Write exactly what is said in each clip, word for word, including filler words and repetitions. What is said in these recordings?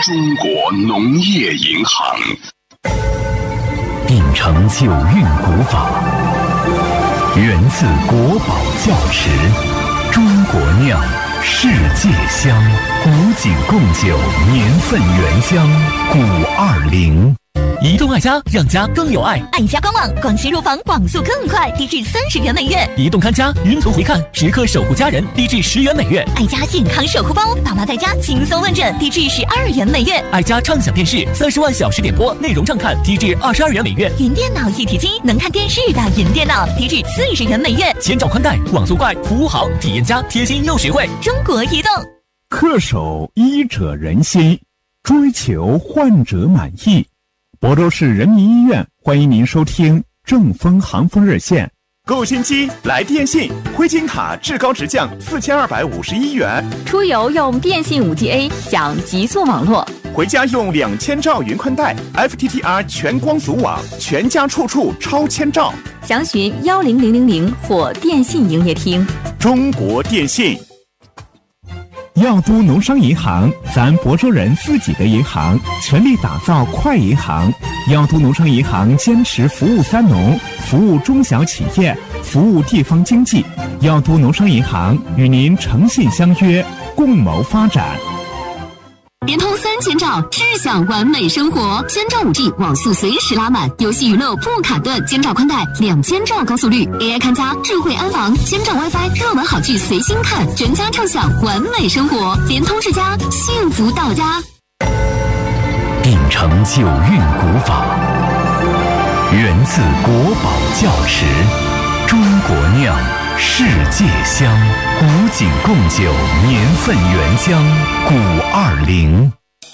中国农业银行， 秉承九韵古法，源自国宝窖池，中国酿，世界香，古井贡酒，年份原香，古二零。 移动爱家，让家更有爱。 爱家官网，广西入房网速更快，低至三十元每月。 移动看家，云图回看，时刻守护家人，低至十元每月。 爱家健康守护包，爸妈在家轻松问诊，低至十二元每月。 爱家畅享电视，三十万小时点播，内容畅看，低至二十二元每月。 云电脑一体机，能看电视的云电脑，低至四十元每月。 千兆宽带，网速快，服务好，体验佳，贴心又实惠。 中国移动。 恪守医者仁心，追求患者满意。亳州市人民医院欢迎您收听正风行风热线。 购新机来电信，灰金卡至高直降四千二百五十一元。 出游用电信 五 G A 享极速网络， 回家用两千兆云宽带 F T T R 全光阻网，全家处处超千兆。 详询幺零零零零或电信营业厅。 中国电信。 药都农商银行，咱亳州人自己的银行，全力打造快银行。药都农商银行坚持服务三农，服务中小企业，服务地方经济。药都农商银行与您诚信相约，共谋发展。 联通三千兆，智享完美生活。千兆 五 G 网速随时拉满，游戏娱乐不卡顿。千兆宽带，两千兆高速率 ，A I 看家，智慧安防。千兆 WiFi， 热门好剧随心看，全家畅享完美生活。联通世家，幸福到家。 秉承九韵古法，源自国宝窖池，中国酿，世界香，古井贡酒，年份原香，古二零。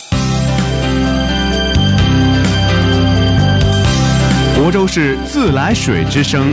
亳州市自来水之声。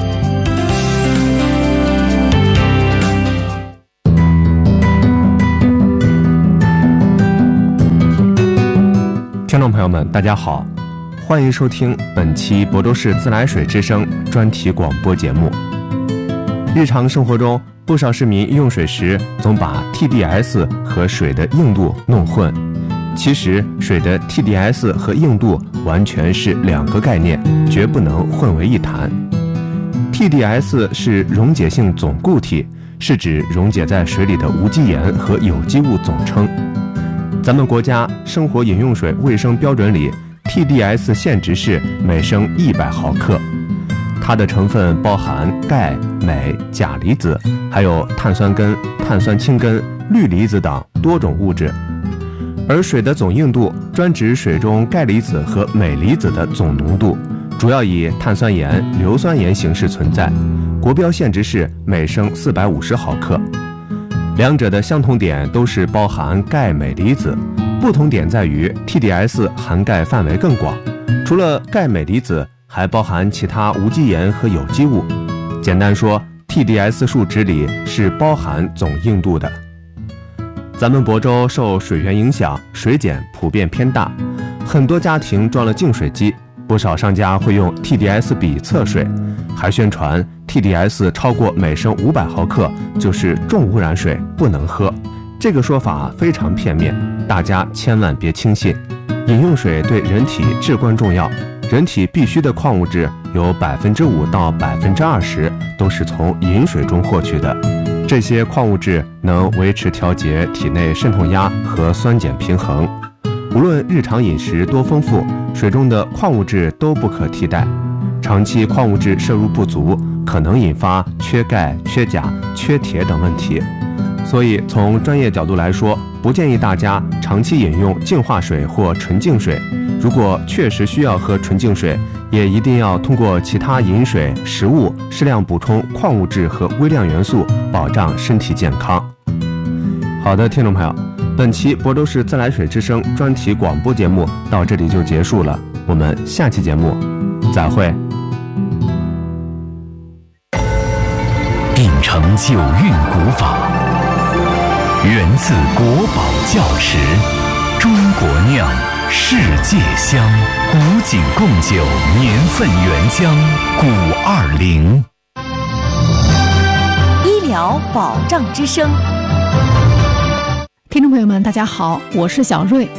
听众朋友们，大家好，欢迎收听本期亳州市自来水之声专题广播节目。日常生活中，不少市民用水时总把 T D S 和水的硬度弄混。其实，水的 T D S 和硬度完全是两个概念，绝不能混为一谈。T D S 是溶解性总固体，是指溶解在水里的无机盐和有机物总称。咱们国家生活饮用水卫生标准里 T D S 限值是每升一百毫克。它的成分包含钙、镁、钾离子，还有碳酸根、碳酸氢根、氯离子等多种物质。而水的总硬度专指水中钙离子和镁离子的总浓度，主要以碳酸盐、硫酸盐形式存在。国标限值是每升四百五十毫克。两者的相同点都是包含钙镁离子，不同点在于 T D S 涵盖范围更广，除了钙镁离子，还包含其他无机盐和有机物。简单说 ，T D S 数值里是包含总硬度的。咱们亳州受水源影响，水碱普遍偏大，很多家庭装了净水机，不少商家会用 T D S 比测水，还宣传 T D S 超过每升五百毫克就是重污染水，不能喝。这个说法非常片面，大家千万别轻信。饮用水对人体至关重要，人体必需的矿物质有百分之五到百分之二十都是从饮水中获取的。这些矿物质能维持调节体内渗透压和酸碱平衡。无论日常饮食多丰富，水中的矿物质都不可替代。长期矿物质摄入不足，可能引发缺钙、缺钾、缺铁等问题。所以从专业角度来说，不建议大家长期饮用净化水或纯净水。如果确实需要喝纯净水，也一定要通过其他饮水、食物适量补充矿物质和微量元素，保障身体健康。好的，听众朋友，本期亳州市自来水之声专题广播节目到这里就结束了，我们下期节目再会。 秉承九韵古法，源自国宝窖池，中国酿，世界香，古井贡酒，年份原香，古二零。 医疗保障之声。 听众朋友们，大家好，我是小瑞，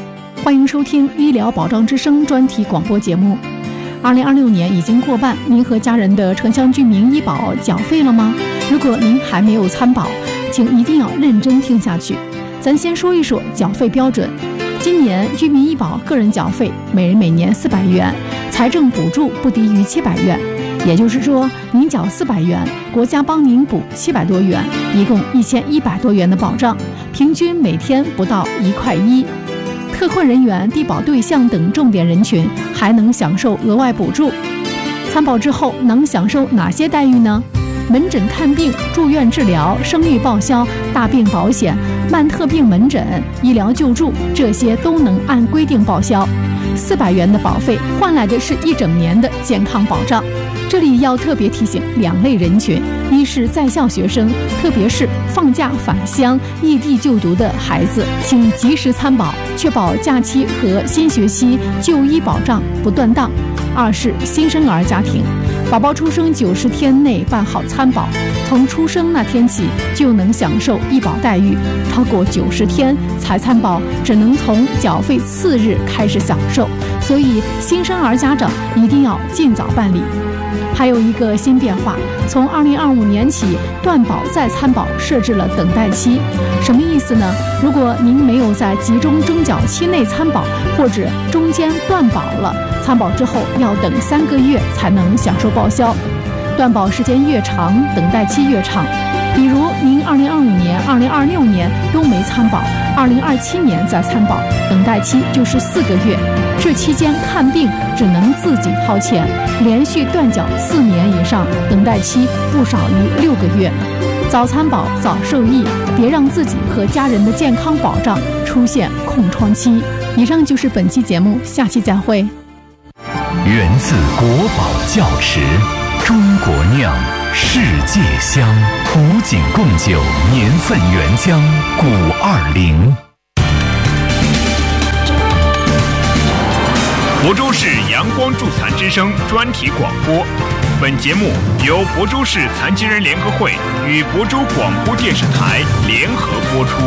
欢迎收听医疗保障之声专题广播节目。二零二六年已经过半，您和家人的城乡居民医保缴费了吗？如果您还没有参保，请一定要认真听下去。咱先说一说缴费标准。今年居民医保个人缴费每人每年四百元，财政补助不低于七百元。也就是说，您缴四百元，国家帮您补七百多元，一共一千一百多元的保障，平均每天不到一块一。特困人员、低保对象等重点人群还能享受额外补助。参保之后能享受哪些待遇呢？门诊看病、住院治疗、生育报销、大病保险、慢特病门诊、医疗救助，这些都能按规定报销。四百元的保费换来的是一整年的健康保障。这里要特别提醒两类人群：一是在校学生，特别是放假返乡、异地就读的孩子，请及时参保，确保假期和新学期就医保障不断档。二是新生儿家庭，宝宝出生九十天内办好参保，从出生那天起就能享受医保待遇，超过九十天才参保，只能从缴费次日开始享受。所以新生儿家长一定要尽早办理。还有一个新变化，从二零二五年起，断保再参保设置了等待期。什么意思呢？如果您没有在集中征缴期内参保，或者中间断保了，参保之后要等三个月才能享受报销。断保时间越长，等待期越长。比如您二零二五年、二零二六年都没参保，二零二七年再参保，等待期就是四个月。这期间看病只能自己掏钱，连续断缴四年以上，等待期不少于六个月。早参保早受益，别让自己和家人的健康保障出现空窗期。以上就是本期节目，下期再会。 源自国宝窖池，中国酿，世界香，古井贡酒，年份原浆，古二零。 亳州市阳光助残之声专题广播，本节目由亳州市残疾人联合会与亳州广播电视台联合播出。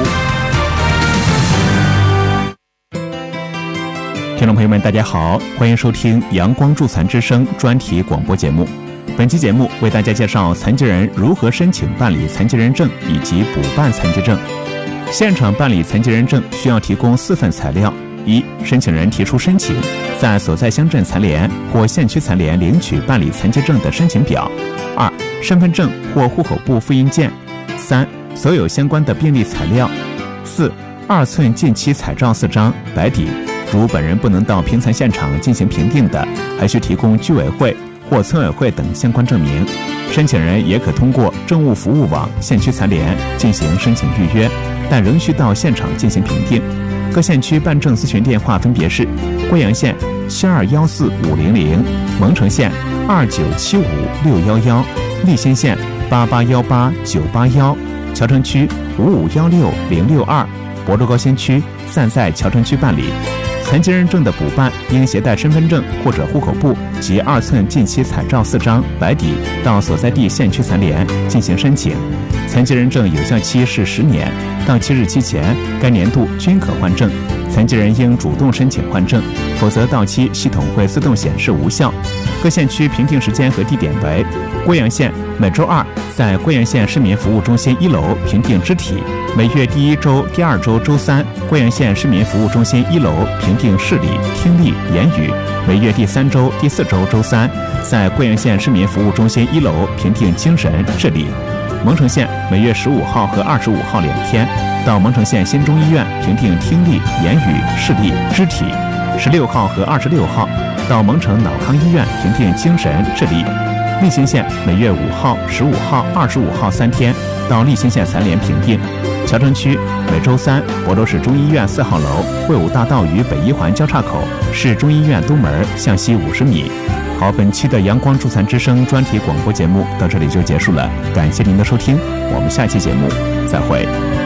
听众朋友们，大家好，欢迎收听阳光助残之声专题广播节目。本期节目为大家介绍残疾人如何申请办理残疾人证以及补办残疾证。现场办理残疾人证需要提供四份材料：一、申请人提出申请，在所在乡镇残联或县区残联领取办理残疾证的申请表；二、身份证或户口簿复印件；三、所有相关的病历材料；四、二寸近期彩照四张，白底。如本人不能到评残现场进行评定的，还需提供居委会或村委会等相关证明。申请人也可通过政务服务网县区残联进行申请预约，但仍需到现场进行评定。各县区办证咨询电话分别是：贵阳县七二幺四五零零，蒙城县二九七五六幺幺，利兴县八八幺八九八幺，桥城区五五幺六零六二，亳州高新区暂在桥城区办理。残疾人证的补办应携带身份证或者户口簿及二寸近期彩照四张，白底，到所在地县区残联进行申请。残疾人证有效期是十年，到期日期前该年度均可换证。残疾人应主动申请换证，否则到期系统会自动显示无效。各县区评定时间和地点为：贵阳县每周二在贵阳县市民服务中心一楼评定肢体，每月第一周、第二周周三贵阳县市民服务中心一楼评定视力、听力、言语，每月第三周、第四周周三在贵阳县市民服务中心一楼评定精神、智力。蒙城县每月十五号和二十五号两天到蒙城县新中医院评定听力、言语、视力、肢体；十六号和二十六号到蒙城脑康医院评定精神、智力。利兴县每月五号、十五号、二十五号三天到利兴县残联评定。桥城区每周三亳州市中医院四号楼卫武大道与北一环交叉口市中医院东门向西五十米。好，本期的阳光助残之声专题广播节目到这里就结束了，感谢您的收听，我们下期节目再会。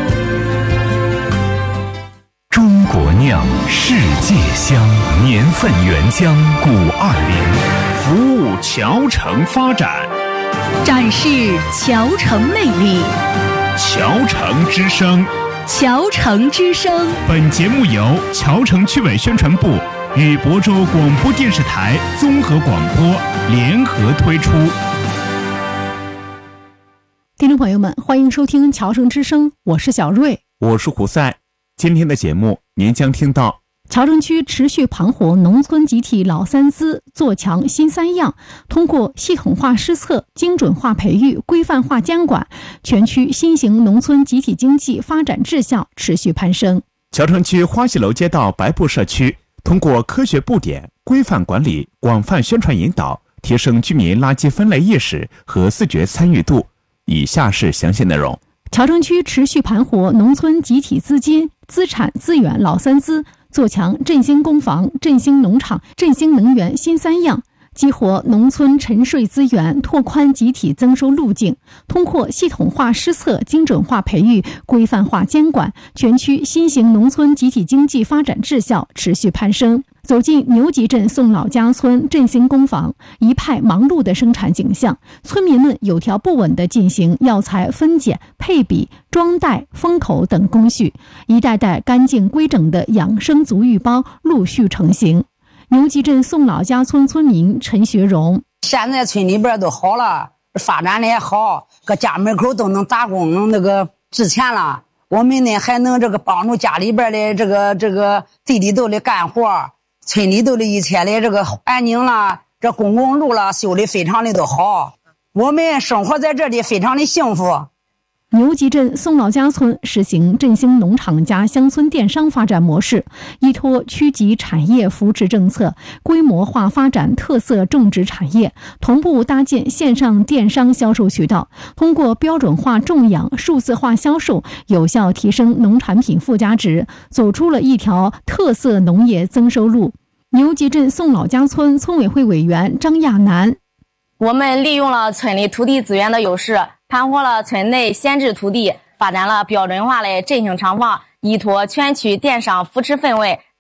中国酿，世界香，年份原浆，古二零， 服务侨城发展， 展示侨城魅力， 侨城之声。 桥城之声。 本节目由桥城区委宣传部与亳州广播电视台综合广播联合推出。 听众朋友们，欢迎收听桥城之声，我是小瑞， 我是胡赛。今天的节目您将听到桥城区持续盘活农村集体老三资，做强新三样，通过系统化施策、精准化培育、规范化监管，全区新型农村集体经济发展质效持续攀升。 桥城区花溪楼街道白布社区通过科学布点、规范管理、广泛宣传引导，提升居民垃圾分类意识和自觉参与度。以下是详细内容。 桥城区持续盘活农村集体资金、资产、资源老三资，做强振兴公房、振兴农场、振兴能源新三样，激活农村沉税资源，拓宽集体增收路径。通过系统化施策、精准化培育、规范化监管，全区新型农村集体经济发展质效持续攀升。走进牛集镇宋老家村振兴工坊，一派忙碌的生产景象，村民们有条不紊地进行药材分拣、配比、装袋、封口等工序，一袋袋干净规整的养生足浴包陆续成型。牛集镇宋老家村村民陈学荣： 现在村里边都好了，发展的也好，搁家门口都能打工，能那个值钱了。我们呢还能这个帮助家里边的这个这个地里头的干活，村里头的一切的这个环境啦，这公共路啦修的非常的都好，我们生活在这里非常的幸福。 牛集镇宋老家村实行振兴农场加乡村电商发展模式，依托区级产业扶持政策，规模化发展特色种植产业，同步搭建线上电商销售渠道，通过标准化种养、数字化销售，有效提升农产品附加值，走出了一条特色农业增收路。牛集镇宋老家村村委会委员张亚楠： 我们利用了村里土地资源的优势，盘活了村内闲置土地，发展了标准化的振兴厂房，依托全区电商扶持氛围，